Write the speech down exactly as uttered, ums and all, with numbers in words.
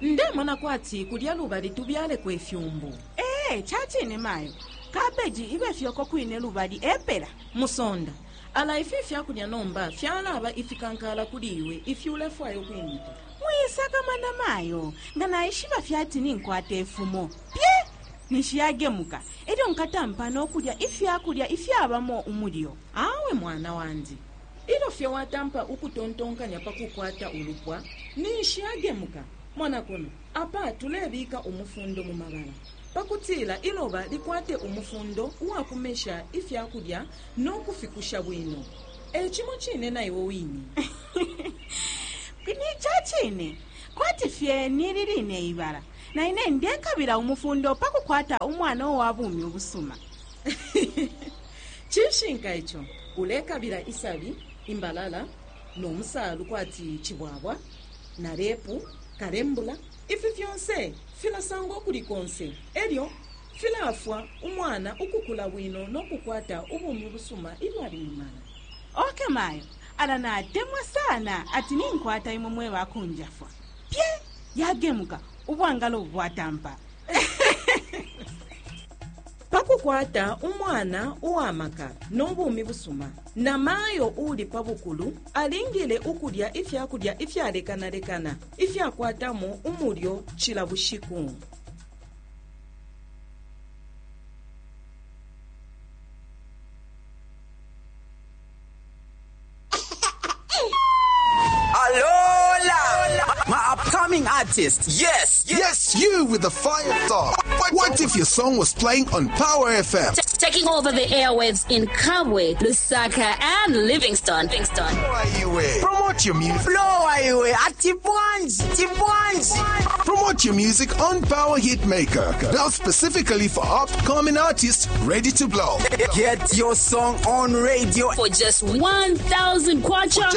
ndemona kwati kulya lubali tubyale kwefyumbu. Eh, chachine mayo. Cabbage ibe fyoko kwine lubali epera. Musonda. Ala ifi fyakulya nomba fyalaba ifikankala kuliwe ifyule fwayo kwimita. Muyisaka mana mayo. Ngana ishiba fyati ninkwate efumo. Pye! Nishiyagemuka. Edo nkatampa n'okulya ifyakulya ifyabamo umulyo. Awe mwana wandi. Ilo fye watampa ukutontonkanya pakukwata ulupwa nishiyagemuka. Mwana kono apa tulebika umufundo mu mabala. Pakutila iloba likwate umufundo uwakumesha ifyakulya n'okufikusha bwino. Echimo chine naiwo wini. Kini chachine. Kwati fye niriline ibara. Na ine ndekabira umufundo pakukwata umwana owabumi obusuma. Chishinka icho ulekabira isabi imbalala n'omusalu kwati chibwabwa na repu karembula ifi fyonse filasango kulikonse elyo filafwa umwana ukukula bwino n'okukwata ubumi busuma ilwali mumala. Okay mayo, ala na temwa sana ati ninkwata imumwe bakunjafwa. Pye, yagemuka ubwangalo bwatampa. Pakukwata umwana uwamaka n'obumi busuma na mayo uli pabukulu alingile ukulya ifyakulya ifyalekanalekana ifyakwatamo umulyo chilabushiku. My upcoming artist. Yes, yes, you with the fire star. What, what if your song was playing on Power F M? T- taking over the airwaves in Kabwe, Lusaka, and Livingston. Livingston. Promote your music. Blow away at Tipuans, Tipuans. Promote your music on Power Hitmaker. Built specifically for upcoming artists ready to blow. Get your song on radio For just one thousand kwacha.